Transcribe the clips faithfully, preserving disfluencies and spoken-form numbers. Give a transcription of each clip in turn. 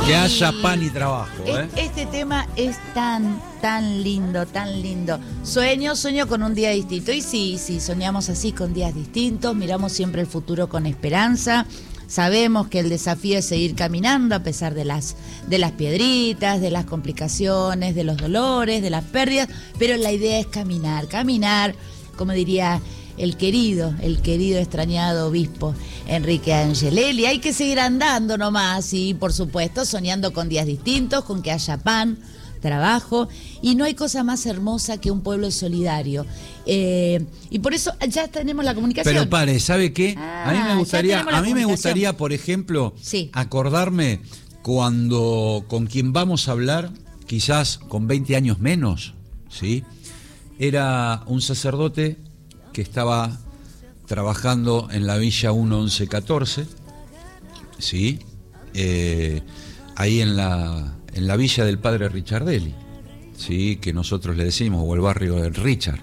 Que haya pan y trabajo, ¿eh? Este tema es tan, tan lindo, tan lindo. Sueño, sueño con un día distinto. Y sí, sí, soñamos así con días distintos, miramos siempre el futuro con esperanza. Sabemos que el desafío es seguir caminando a pesar de las, de las piedritas, de las complicaciones, de los dolores, de las pérdidas, pero la idea es caminar, caminar, como diría el querido, el querido extrañado obispo Enrique Angelelli. Hay que seguir andando nomás y, por supuesto, soñando con días distintos, con que haya pan, trabajo, y no hay cosa más hermosa que un pueblo solidario. Eh, y por eso ya tenemos la comunicación. Pero pare, ¿sabe qué? Ah, a mí me gustaría, a mí me gustaría, por ejemplo, sí. acordarme cuando con quien vamos a hablar, quizás con veinte años menos, ¿sí? Era un sacerdote que estaba trabajando en la Villa uno once catorce, ¿sí? Eh, ahí en la, en la villa del padre Richardelli, ¿sí? Que nosotros le decimos, o el barrio del Richard.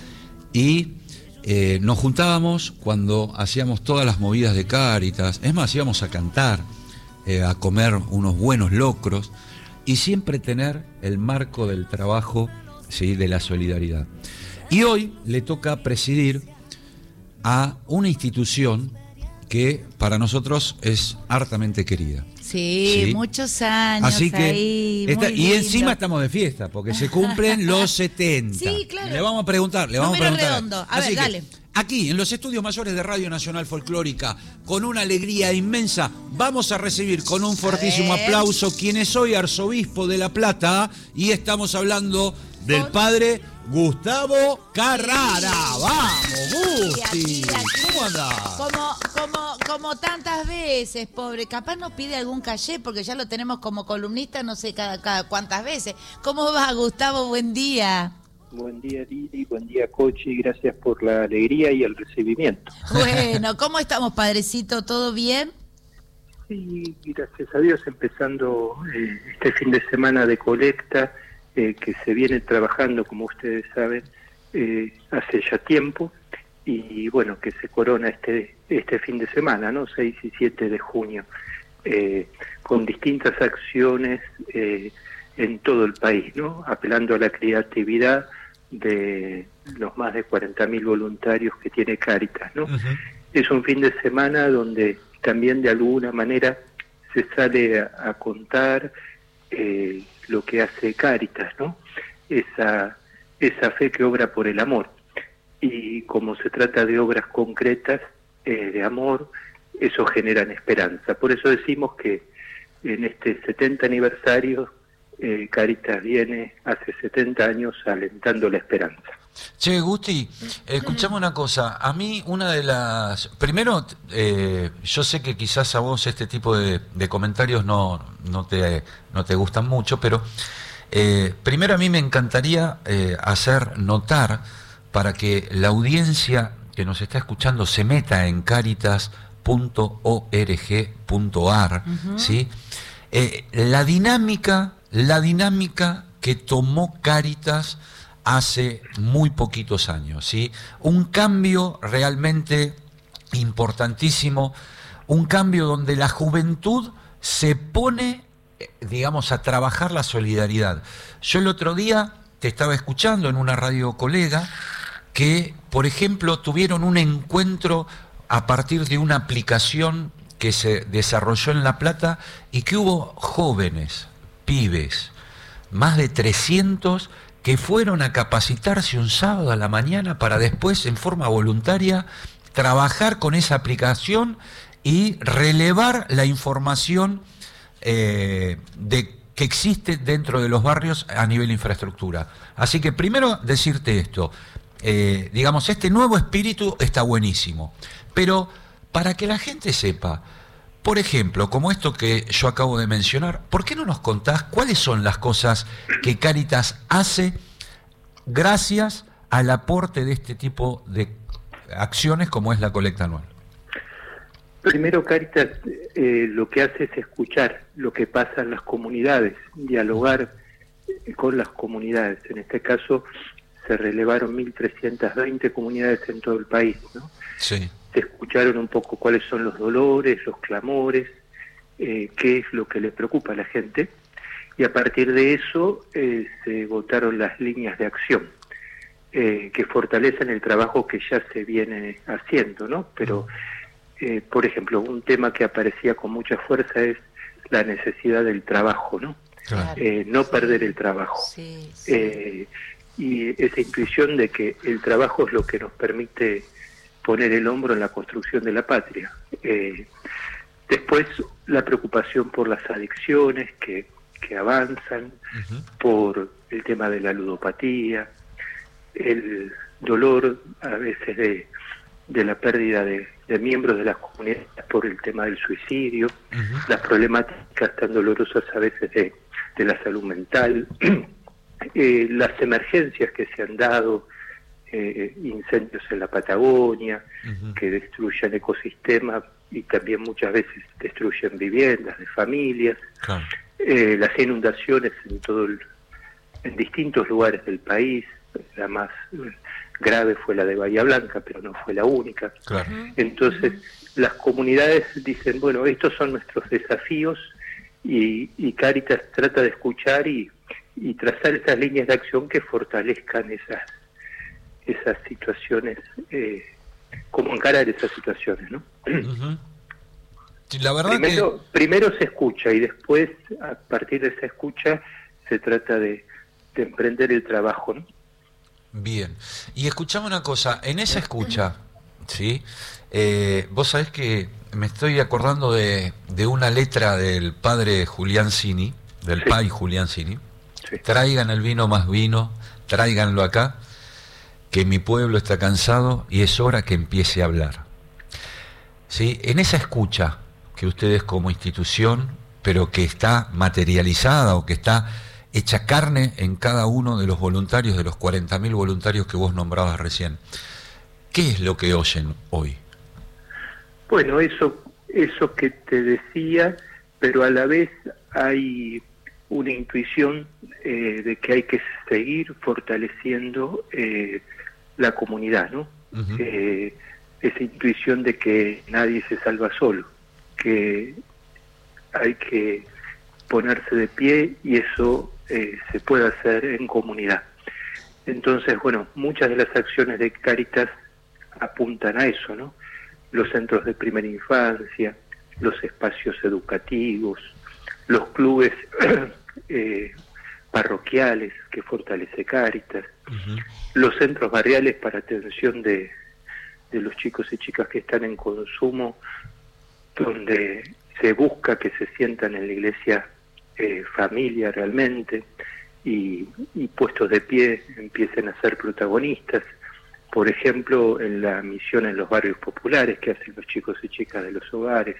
Y eh, nos juntábamos cuando hacíamos todas las movidas de Cáritas, es más, íbamos a cantar, eh, a comer unos buenos locros, y siempre tener el marco del trabajo, ¿sí? De la solidaridad. Y hoy le toca presidir a una institución que para nosotros es hartamente querida. Sí, ¿sí? Muchos años. Así que ahí, esta, muy y lindo. Encima estamos de fiesta porque se cumplen los setenta. Sí, claro. Le vamos a preguntar, le vamos Número a preguntar. redondo. A Así ver, que, dale. Aquí, en los estudios mayores de Radio Nacional Folclórica, con una alegría inmensa, vamos a recibir con un fortísimo aplauso quien es hoy arzobispo de La Plata, y estamos hablando del padre Gustavo Carrara. ¡Vamos, Gusti! ¿Cómo andás? Como, como, como tantas veces, pobre. Capaz nos pide algún caché porque ya lo tenemos como columnista no sé cada, cada cuántas veces. ¿Cómo va, Gustavo? Buen día. Buen día, Lili, buen día, Cochi, gracias por la alegría y el recibimiento. Bueno, ¿cómo estamos, padrecito? ¿Todo bien? Sí, gracias a Dios, empezando eh, este fin de semana de colecta, eh, que se viene trabajando, como ustedes saben, eh, hace ya tiempo, y bueno, que se corona este este fin de semana, ¿no? seis y siete de junio, eh, con distintas acciones eh, en todo el país, ¿no? Apelando a la creatividad de los más de cuarenta mil voluntarios que tiene Cáritas, ¿no? Uh-huh. Es un fin de semana donde también de alguna manera se sale a, a contar eh, lo que hace Cáritas, ¿no? Esa, esa fe que obra por el amor. Y como se trata de obras concretas eh, de amor, eso genera esperanza. Por eso decimos que en este setenta aniversario Eh, Cáritas viene hace setenta años alentando la esperanza. Che, Gusti, escuchame una cosa. A mí una de las... Primero, eh, yo sé que quizás a vos este tipo de, de comentarios no, no, te, no te gustan mucho, pero eh, primero a mí me encantaría eh, hacer notar para que la audiencia que nos está escuchando se meta en cáritas punto org punto ar, uh-huh. ¿Sí? Eh, la dinámica... La dinámica que tomó Cáritas hace muy poquitos años, ¿sí? Un cambio realmente importantísimo, un cambio donde la juventud se pone, digamos, a trabajar la solidaridad. Yo el otro día te estaba escuchando en una radio colega que, por ejemplo, tuvieron un encuentro a partir de una aplicación que se desarrolló en La Plata y que hubo jóvenes, pibes, más de trescientos que fueron a capacitarse un sábado a la mañana para después, en forma voluntaria, trabajar con esa aplicación y relevar la información eh, de, que existe dentro de los barrios a nivel infraestructura. Así que primero decirte esto, eh, digamos, este nuevo espíritu está buenísimo, pero para que la gente sepa, por ejemplo, como esto que yo acabo de mencionar, ¿por qué no nos contás cuáles son las cosas que Cáritas hace gracias al aporte de este tipo de acciones como es la colecta anual? Primero, Cáritas eh, lo que hace es escuchar lo que pasa en las comunidades, dialogar con las comunidades. En este caso se relevaron mil trescientas veinte comunidades en todo el país, ¿no? Sí. Se escucharon un poco cuáles son los dolores, los clamores, eh, qué es lo que le preocupa a la gente, y a partir de eso eh, se votaron las líneas de acción eh, que fortalecen el trabajo que ya se viene haciendo, ¿no? Pero, eh, por ejemplo, un tema que aparecía con mucha fuerza es la necesidad del trabajo, ¿no? Claro. Eh, no Sí. perder el trabajo. Sí, sí. Eh, y esa intuición de que el trabajo es lo que nos permite poner el hombro en la construcción de la patria. Eh, después, la preocupación por las adicciones que, que avanzan, Uh-huh. por el tema de la ludopatía, el dolor a veces de, de la pérdida de, de miembros de las comunidades por el tema del suicidio, Uh-huh. las problemáticas tan dolorosas a veces de, de la salud mental, eh, las emergencias que se han dado, eh, incendios en la Patagonia, Uh-huh. que destruyen ecosistemas y también muchas veces destruyen viviendas de familias, Claro. eh, las inundaciones en todo el, en distintos lugares del país. La más eh, grave fue la de Bahía Blanca, pero no fue la única. Claro. Entonces, las comunidades dicen, bueno, estos son nuestros desafíos, y, y Cáritas trata de escuchar y, y trazar esas líneas de acción que fortalezcan esas esas situaciones, eh, cómo encarar esas situaciones, ¿no? Uh-huh. Sí, la verdad Primero, que... primero se escucha y después, a partir de esa escucha, se trata de, de emprender el trabajo, ¿no? Bien. Y escuchame una cosa, en esa escucha, ¿sí? Eh, vos sabés que me estoy acordando de, de una letra del padre Julián Cini, del Sí. pai Julián Cini. Sí. Traigan el vino más vino, tráiganlo acá, que mi pueblo está cansado y es hora que empiece a hablar. ¿Sí? En esa escucha que ustedes como institución, pero que está materializada o que está hecha carne en cada uno de los voluntarios, de los cuarenta mil voluntarios que vos nombrabas recién, ¿qué es lo que oyen hoy? Bueno, eso, eso que te decía, pero a la vez hay una intuición eh, de que hay que seguir fortaleciendo eh, la comunidad, ¿no? Uh-huh. Eh, esa intuición de que nadie se salva solo, que hay que ponerse de pie y eso eh, se puede hacer en comunidad. Entonces, bueno, muchas de las acciones de Cáritas apuntan a eso, ¿no? Los centros de primera infancia, los espacios educativos, los clubes eh, parroquiales que fortalece Cáritas, Uh-huh. los centros barriales para atención de, de los chicos y chicas que están en consumo, donde se busca que se sientan en la iglesia eh, familia realmente y, y puestos de pie empiecen a ser protagonistas. Por ejemplo, en la misión en los barrios populares que hacen los chicos y chicas de los hogares.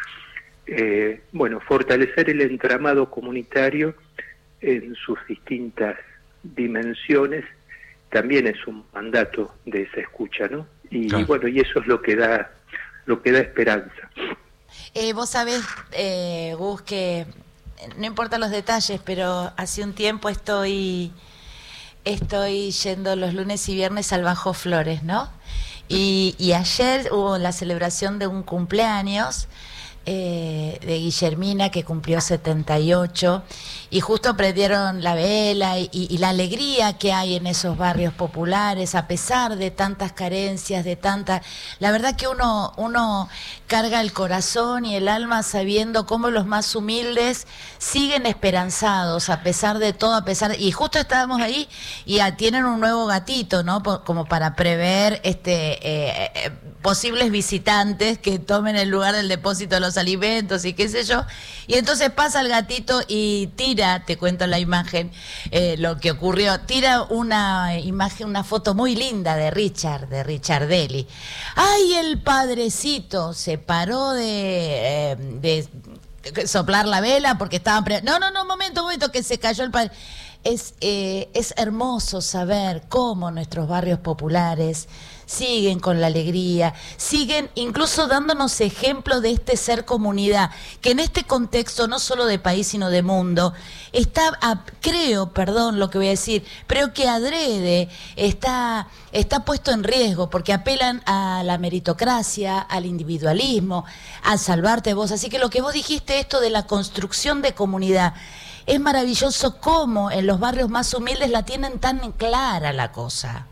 Eh, bueno, fortalecer el entramado comunitario en sus distintas dimensiones también es un mandato de esa escucha, ¿no? Y, Claro. y bueno, y eso es lo que da lo que da esperanza. Eh, vos sabés, eh, Gus, que no importa los detalles, pero hace un tiempo estoy estoy yendo los lunes y viernes al Bajo Flores, ¿no? Y, y ayer hubo la celebración de un cumpleaños eh, de Guillermina, que cumplió setenta y ocho, y justo prendieron la vela y, y la alegría que hay en esos barrios populares, a pesar de tantas carencias, de tanta... La verdad que uno, uno carga el corazón y el alma sabiendo cómo los más humildes siguen esperanzados, a pesar de todo, a pesar... Y justo estábamos ahí y ah, tienen un nuevo gatito, ¿no? Po- como para prever este eh, eh, posibles visitantes que tomen el lugar del depósito de los alimentos y qué sé yo. Y entonces pasa el gatito y tira, te cuento la imagen, eh, lo que ocurrió, tira una imagen, una foto muy linda de Richard, de Richardelli. ¡Ay, el padrecito! Se paró de, eh, de soplar la vela porque estaban... Pre- no, no, no, un momento, un momento, que se cayó el padre. Es, eh, es hermoso saber cómo nuestros barrios populares siguen con la alegría, siguen incluso dándonos ejemplo de este ser comunidad, que en este contexto, no solo de país, sino de mundo, está, a, creo, perdón lo que voy a decir, pero que adrede está, está puesto en riesgo, porque apelan a la meritocracia, al individualismo, a salvarte vos. Así que lo que vos dijiste, esto de la construcción de comunidad, es maravilloso cómo en los barrios más humildes la tienen tan clara la cosa.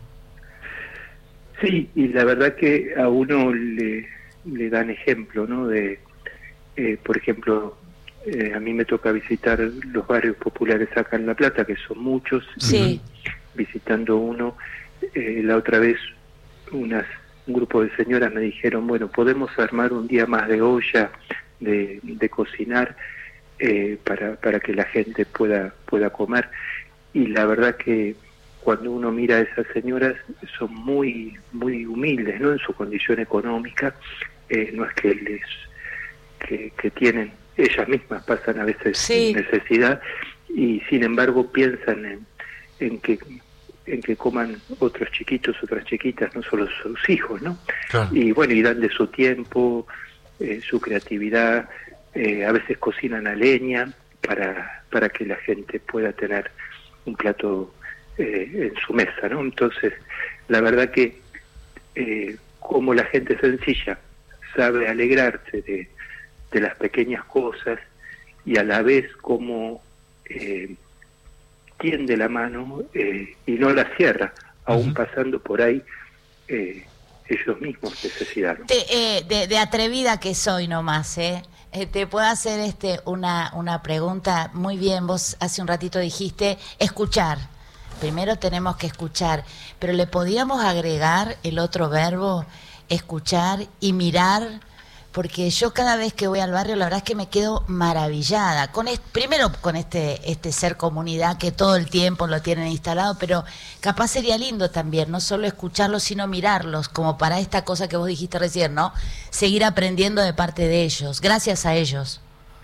Sí, y la verdad que a uno le, le dan ejemplo, ¿no? De, eh, por ejemplo, eh, a mí me toca visitar los barrios populares acá en La Plata, que son muchos. Sí. Visitando uno, eh, la otra vez unas, un grupo de señoras me dijeron, bueno, podemos armar un día más de olla, de, de cocinar, eh, para, para que la gente pueda, pueda comer. Y la verdad que cuando uno mira a esas señoras, son muy muy humildes, ¿no? En su condición económica, eh, no es que les que, que tienen, ellas mismas pasan a veces sí. necesidad, y sin embargo piensan en, en que en que coman otros chiquitos, otras chiquitas, no solo sus hijos, ¿no? Claro. Y bueno, y dan de su tiempo, eh, su creatividad, eh, a veces cocinan a leña para para que la gente pueda tener un plato Eh, en su mesa, ¿no? Entonces, la verdad que eh, como la gente sencilla sabe alegrarse de, de las pequeñas cosas, y a la vez como eh, tiende la mano eh, y no la cierra, aún uh-huh. pasando por ahí eh, ellos mismos necesidades. De, eh, de, de atrevida que soy nomás, ¿eh? Eh, te puedo hacer este una, una pregunta. Muy bien, vos hace un ratito dijiste escuchar. Primero tenemos que escuchar, pero le podíamos agregar el otro verbo, escuchar y mirar, porque yo cada vez que voy al barrio la verdad es que me quedo maravillada, con este, primero con este, este ser comunidad que todo el tiempo lo tienen instalado, pero capaz sería lindo también, no solo escucharlos, sino mirarlos, como para esta cosa que vos dijiste recién, ¿no? Seguir aprendiendo de parte de ellos, gracias a ellos.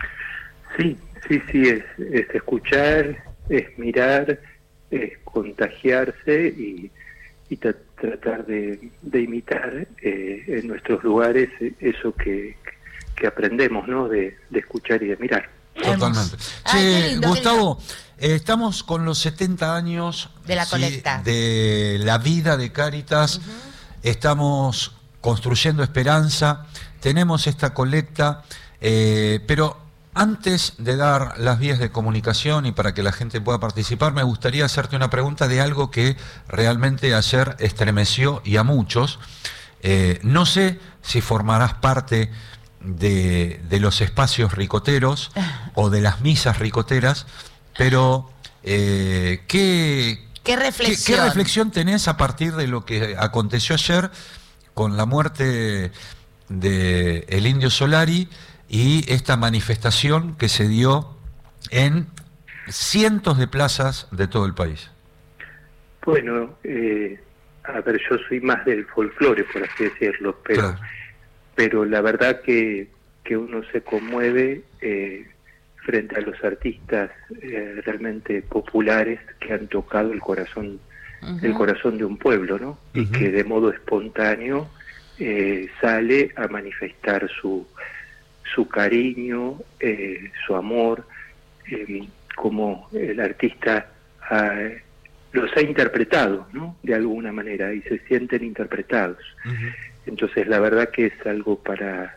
Sí, sí, sí, es, es escuchar, es mirar, es contagiarse y, y tra tratar de, de imitar eh, en nuestros lugares eso que, que aprendemos, ¿no? De, de escuchar y de mirar. Totalmente. Ay, che, lindo, Gustavo, eh, estamos con los setenta años de la ¿sí? colecta, de la vida de Cáritas. Uh-huh. Estamos construyendo esperanza, tenemos esta colecta, eh, pero antes de dar las vías de comunicación y para que la gente pueda participar, me gustaría hacerte una pregunta de algo que realmente ayer estremeció y a muchos. Eh, no sé si formarás parte de, de los espacios ricoteros o de las misas ricoteras, pero eh, ¿qué, ¿Qué reflexión? ¿qué, qué reflexión tenés a partir de lo que aconteció ayer con la muerte de el Indio Solari y esta manifestación que se dio en cientos de plazas de todo el país? Bueno, eh, a ver, yo soy más del folclore, por así decirlo, pero claro. pero la verdad que, que uno se conmueve eh, frente a los artistas eh, realmente populares que han tocado el corazón, uh-huh. el corazón de un pueblo, ¿no? Uh-huh. Y que de modo espontáneo eh, sale a manifestar su su cariño, eh, su amor, eh, como el artista ha, los ha interpretado, ¿no? De alguna manera, y se sienten interpretados. Uh-huh. Entonces la verdad que es algo para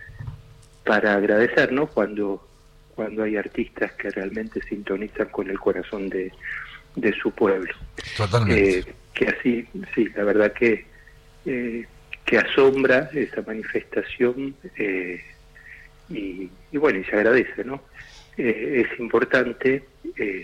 para agradecer, ¿no? Cuando cuando hay artistas que realmente sintonizan con el corazón de, de su pueblo. Totalmente. Eh, que así, sí, la verdad que eh, que asombra esa manifestación. Eh, Y, y bueno, y se agradece, ¿no? Eh, es importante eh,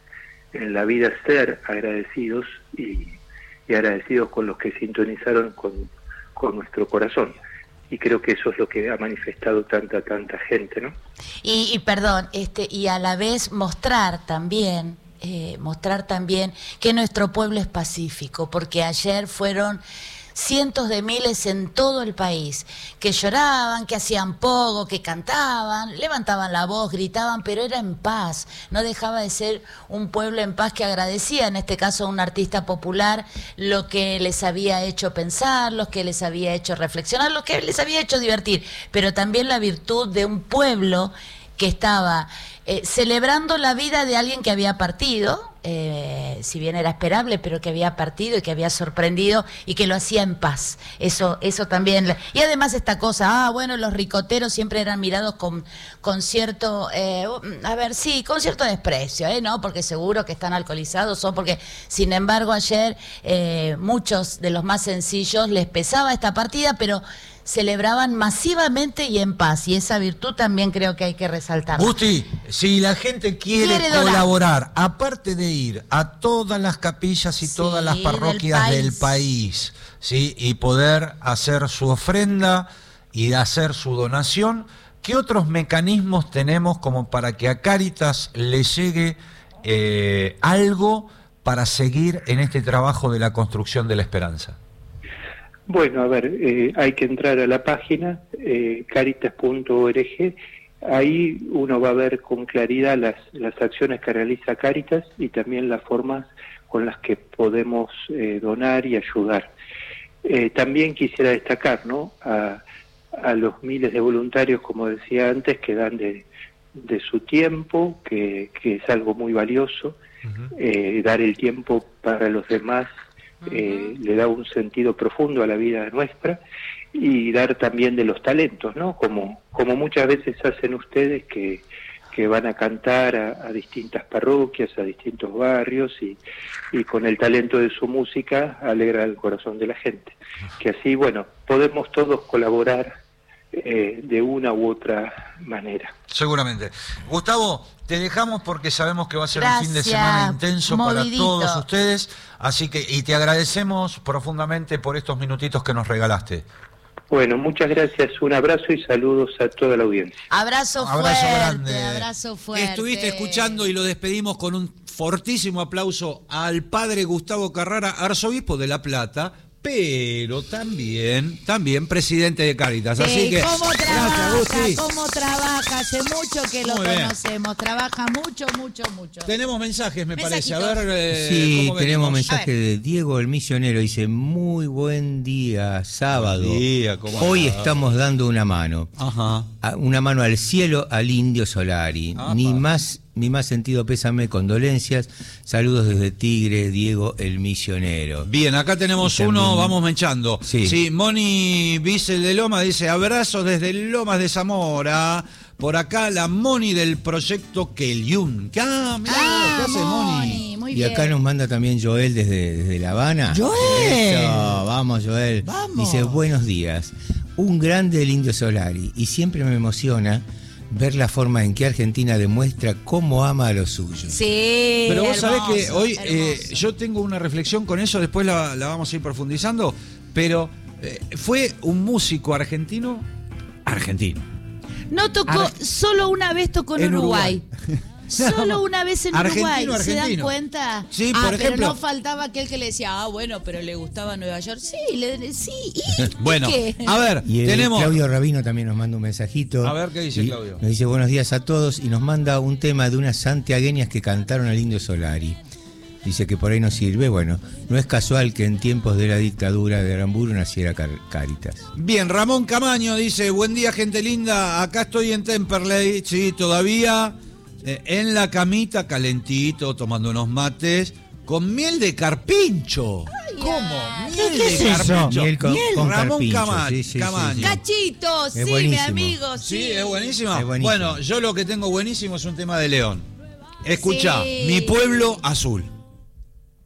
en la vida ser agradecidos y, y agradecidos con los que sintonizaron con, con nuestro corazón. Y creo que eso es lo que ha manifestado tanta, tanta gente, ¿no? Y, y perdón, este y a la vez mostrar también, eh, mostrar también que nuestro pueblo es pacífico, porque ayer fueron cientos de miles en todo el país, que lloraban, que hacían pogo, que cantaban, levantaban la voz, gritaban, pero era en paz, no dejaba de ser un pueblo en paz que agradecía, en este caso a un artista popular, lo que les había hecho pensar, lo que les había hecho reflexionar, lo que les había hecho divertir, pero también la virtud de un pueblo que estaba eh, celebrando la vida de alguien que había partido, eh, si bien era esperable, pero que había partido y que había sorprendido y que lo hacía en paz. Eso, eso también. Y además esta cosa, ah, bueno, los ricoteros siempre eran mirados con, con cierto, eh, a ver, sí, con cierto desprecio, ¿eh? ¿No? Porque seguro que están alcoholizados o porque, sin embargo, ayer eh, muchos de los más sencillos les pesaba esta partida, pero celebraban masivamente y en paz, y esa virtud también creo que hay que resaltar. Gusti, si la gente quiere, quiere colaborar, aparte de ir a todas las capillas y sí, todas las parroquias del país, del país, ¿sí? Y poder hacer su ofrenda y hacer su donación, ¿qué otros mecanismos tenemos como para que a Cáritas le llegue eh, algo para seguir en este trabajo de la construcción de la esperanza? Bueno, a ver, eh, hay que entrar a la página eh, caritas punto org. Ahí uno va a ver con claridad las, las acciones que realiza Cáritas y también las formas con las que podemos eh, donar y ayudar. Eh, también quisiera destacar, ¿no?, a, a los miles de voluntarios, como decía antes, que dan de, de su tiempo, que, que es algo muy valioso. Uh-huh. eh, dar el tiempo para los demás Eh, le da un sentido profundo a la vida nuestra, y dar también de los talentos, ¿no? Como, como muchas veces hacen ustedes, que, que van a cantar a, a distintas parroquias, a distintos barrios, y, y con el talento de su música alegra el corazón de la gente. Que así, bueno, podemos todos colaborar eh, de una u otra manera. Seguramente. Gustavo, te dejamos porque sabemos que va a ser Gracias, un fin de semana intenso movidito para todos ustedes, así que, y te agradecemos profundamente por estos minutitos que nos regalaste. Bueno, muchas gracias, un abrazo y saludos a toda la audiencia. Abrazo, abrazo fuerte, grande. abrazo fuerte. Estuviste escuchando y lo despedimos con un fortísimo aplauso al padre Gustavo Carrara, arzobispo de La Plata, pero también, también presidente de Cáritas. Sí, así que ¿cómo trabaja? gracias, ¿Cómo trabaja? Hace mucho que lo Muy bien. conocemos. Trabaja mucho, mucho, mucho. Tenemos mensajes, me Mensajitos. parece. A ver, eh, Sí, ¿cómo tenemos venimos? mensaje de Diego el Misionero. Dice, muy buen día, sábado. Buen día, ¿cómo Hoy andás? estamos dando una mano. Ajá. A- Una mano al cielo, al Indio Solari. Apa. Ni más, ni más sentido pésame, condolencias. Saludos desde Tigre, Diego el Misionero. Bien, acá tenemos Y también- uno, vamos menchando. Sí. sí, Moni Bissell de Loma dice, abrazos desde Lomas de Zamora. Por acá la Moni del proyecto Kelyun. Ah, mirá, Ah, ¿qué hace Moni? Moni, muy Y bien. acá nos manda también Joel desde, desde La Habana. ¡Joel! Eso, vamos, Joel. Vamos. Dice, buenos días. Un grande del Indio Solari. Y siempre me emociona ver la forma en que Argentina demuestra cómo ama a los suyos. Sí, Pero vos sabés hermoso, que hoy eh, hermoso. yo tengo una reflexión con eso, después la, la vamos a ir profundizando, pero eh, fue un músico argentino, argentino. No tocó, Ar- solo una vez tocó en, En Uruguay. Uruguay. Solo una vez en Argentino, Uruguay, ¿se dan argentino. cuenta? Sí, ah, por pero ejemplo- no faltaba aquel que le decía, ah, bueno, pero le gustaba Nueva York. Sí, le, sí, ¿y Bueno, qué? a ver, Y el tenemos... Claudio Rabino también nos manda un mensajito. A ver, ¿qué dice Y Claudio? Nos dice buenos días a todos y nos manda un tema de unas santiagueñas que cantaron al Indio Solari. Dice que por ahí nos sirve. Bueno, no es casual que en tiempos de la dictadura de Aramburu naciera Car- Cáritas. Bien, Ramón Camaño dice, buen día gente linda, acá estoy en Temperley, sí, todavía eh, en la camita, calentito, tomando unos mates, con miel de carpincho. ¿Cómo? Miel ¿Qué de es eso? carpincho. Miel con- con Ramón carpincho, Cama- sí, sí, sí, Camaño. sí. Cachito, sí, mi buenísimo. amigo, sí. Sí, es buenísima. Es buenísimo. Bueno, yo lo que tengo buenísimo es un tema de León. Escucha, Sí. Mi Pueblo Azul.